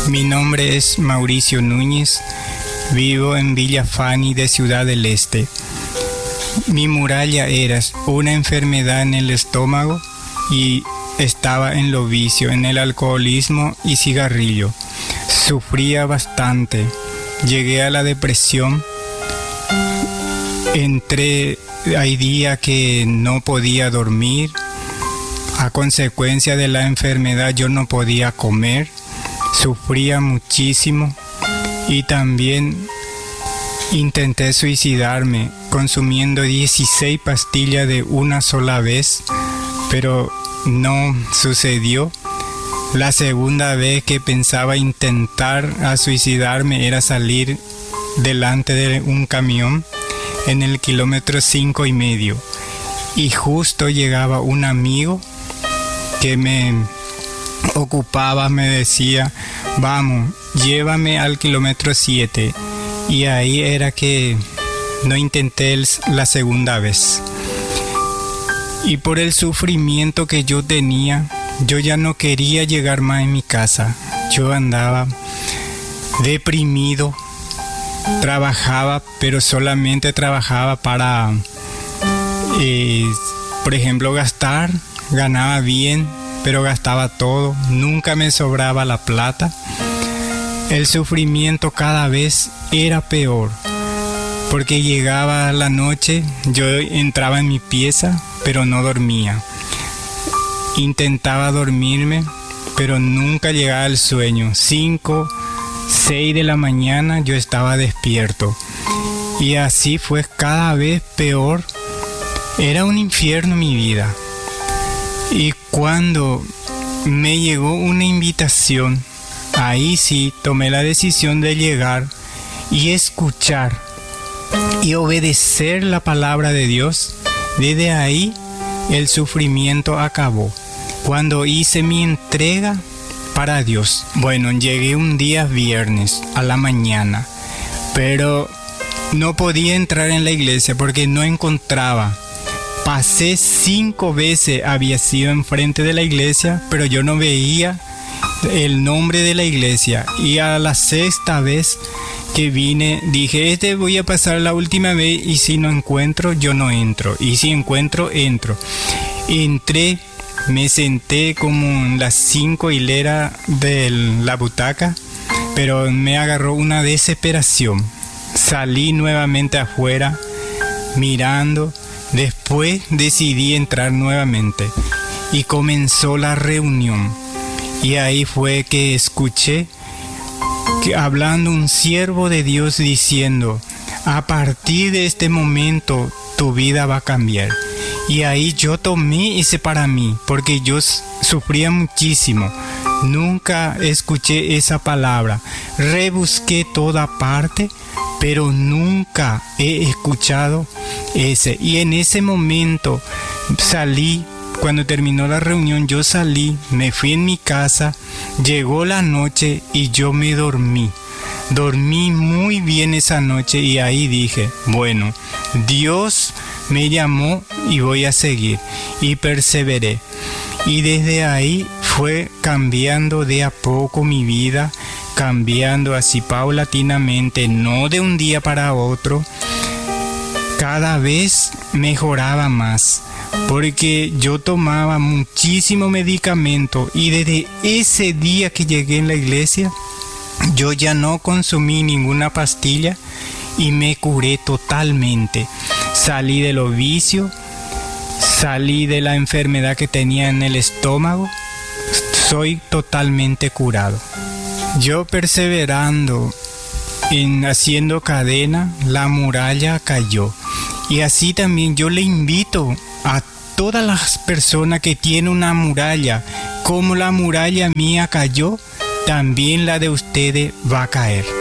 Mi nombre es Mauricio Núñez, vivo en Villa Fani de Ciudad del Este. Mi muralla era una enfermedad en el estómago y estaba en lo vicio, en el alcoholismo y cigarrillo. Sufría bastante, llegué a la depresión, hay días que no podía dormir. A consecuencia de la enfermedad yo no podía comer, sufría muchísimo y también intenté suicidarme consumiendo 16 pastillas de una sola vez, pero no sucedió. La segunda vez que pensaba intentar suicidarme era salir delante de un camión en el kilómetro 5,5 y justo llegaba un amigo que me ocupaba, me decía: vamos, llévame al kilómetro 7, y ahí era que no intenté la segunda vez. Y por el sufrimiento que yo tenía, yo ya no quería llegar más en mi casa. Yo andaba deprimido, trabajaba, pero solamente trabajaba para, por ejemplo, gastar. Ganaba bien, pero gastaba todo, nunca me sobraba la plata. El sufrimiento cada vez era peor, porque llegaba la noche, yo entraba en mi pieza, pero no dormía. Intentaba dormirme, pero nunca llegaba al sueño. 5, 6 de la mañana yo estaba despierto. Y así fue cada vez peor. Era un infierno mi vida. Y cuando me llegó una invitación, ahí sí tomé la decisión de llegar y escuchar y obedecer la palabra de Dios. Desde ahí el sufrimiento acabó. Cuando hice mi entrega para Dios. Bueno, llegué un día viernes a la mañana, pero no podía entrar en la iglesia porque no encontraba. Pasé 5 veces, había sido enfrente de la iglesia, pero yo no veía el nombre de la iglesia. Y a la 6ª vez que vine, dije: voy a pasar la última vez, y si no encuentro, yo no entro. Y si encuentro, entro. Entré, me senté como en las 5 hileras de la butaca, pero me agarró una desesperación. Salí nuevamente afuera, mirando. Después decidí entrar nuevamente y comenzó la reunión. Y ahí fue que escuché que hablando un siervo de Dios diciendo: a partir de este momento tu vida va a cambiar. Y ahí yo tomé y hice para mí, porque yo sufría muchísimo. Nunca escuché esa palabra. Rebusqué toda parte, pero nunca he escuchado ese. Y en ese momento salí, cuando terminó la reunión, yo salí, me fui en mi casa, llegó la noche y yo me dormí. Dormí muy bien esa noche y ahí dije: bueno, Dios me llamó y voy a seguir. Y perseveré. Y desde ahí fue cambiando de a poco mi vida, cambiando así paulatinamente, no de un día para otro. Cada vez mejoraba más, porque yo tomaba muchísimo medicamento, y desde ese día que llegué en la iglesia, yo ya no consumí ninguna pastilla y me curé totalmente. Salí de los vicios, salí de la enfermedad que tenía en el estómago, soy totalmente curado. Yo perseverando en haciendo cadena, la muralla cayó. Y así también yo le invito a todas las personas que tienen una muralla, como la muralla mía cayó, también la de ustedes va a caer.